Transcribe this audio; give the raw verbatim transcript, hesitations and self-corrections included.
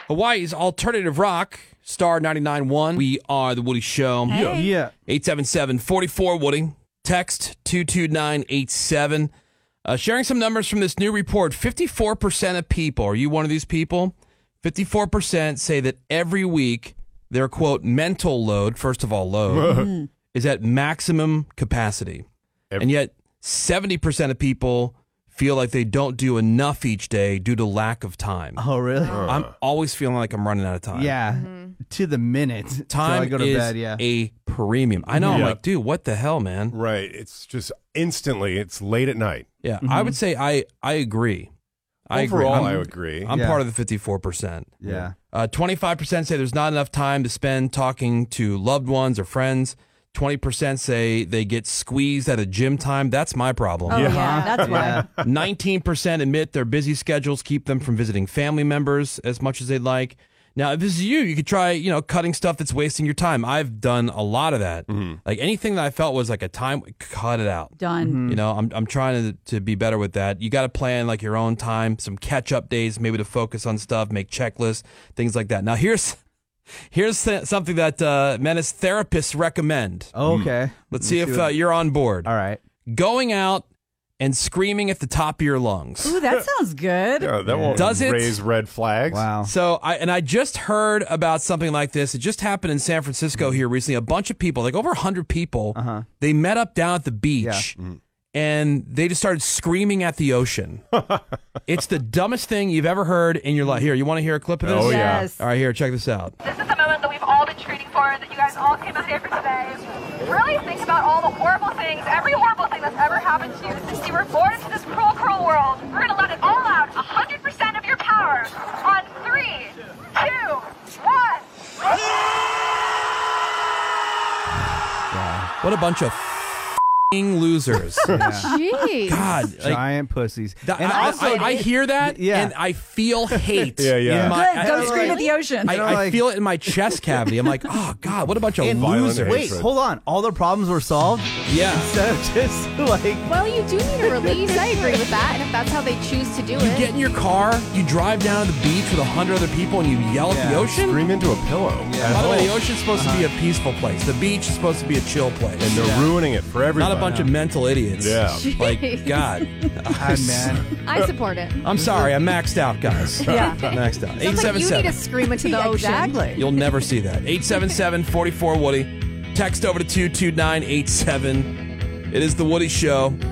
Hawaii's alternative rock, Star ninety-nine point one. We are The Woody Show. Hey. Yeah. eight seven seven, four four, Woody. Text two two nine eight seven. Uh, sharing some numbers from this new report. fifty-four percent of people, are you one of these people? fifty-four percent say that every week their, quote, mental load, first of all, load, is at maximum capacity. Every- and yet seventy percent of people feel like they don't do enough each day due to lack of time. Oh, really? I'm always feeling like I'm running out of time. Yeah. To the minute. Till Time I go to is bed, yeah. a premium. I know. I'm Yeah. like, dude, what the hell, man? Right. It's just instantly, it's late at night. Yeah, I would say I, I agree. I Overall, agree. I I'm, agree. I'm Yeah. part of the fifty-four percent. Yeah. Uh, twenty-five percent say there's not enough time to spend talking to loved ones or friends. twenty percent say they get squeezed at a gym time. That's my problem. Oh, Yeah. yeah, that's why. Yeah. nineteen percent admit their busy schedules keep them from visiting family members as much as they'd like. Now, if this is you, you could try, you know, cutting stuff that's wasting your time. I've done a lot of that. Like anything that I felt was like a time, cut it out. Done. You know, I'm I'm trying to to be better with that. You got to plan like your own time, some catch up days, maybe to focus on stuff, make checklists, things like that. Now, here's here's th- something that uh, Menace therapists recommend. Oh, okay. Let's see if uh, you're on board. All right. Going out and screaming at the top of your lungs. Ooh, that sounds good. Yeah, that won't Does it? raise red flags. Wow. So I and I just heard about something like this. It just happened in San Francisco here recently. A bunch of people, like over a hundred people, Uh-huh. they met up down at the beach and they just started screaming at the ocean. It's the dumbest thing you've ever heard in your life. Here, you want to hear a clip of this? Oh, yeah. Yes. All right, here, check this out. This is the moment that we've all been treating for, that you guys all came out here for today. Really think about all the horrible things, every horrible thing that's ever happened to you since you were born into this cruel, cruel world. We're going to let it all out, one hundred percent of your power, on three, two, one. What a bunch of f***ing losers. Jeez. God, like, Giant pussies. that- and I, also, I, I hear that Yeah. and I feel hate. Yeah, yeah. in my- Good. Go I- scream at the ocean. I, know, I like- feel it in my chest cavity. I'm like, oh God, what a bunch of and violent losers. Wait, hatred. hold on. All the problems were solved? Yeah. Instead of just like. Well, you do need a release. I agree with that. And if that's how they choose to do You it. get in your car, you drive down to the beach with a hundred other people, and you yell at Yeah. the ocean. Scream into a pillow. Yeah. By the way, the Oh, ocean's supposed to be a peaceful place. The beach is supposed to be a chill place. and they're Yeah. ruining it for everybody. Not a bunch of mental idiots. Yeah. Like, Jeez. God. God, man. I support it. I'm sorry, I'm maxed out, guys. Yeah. Maxed out. Sounds like you need to eight seven seven. scream into the Yeah, ocean. exactly. You'll never see that. eight seven seven, four four, Woody. Text over to two two nine eight seven. It is The Woody Show.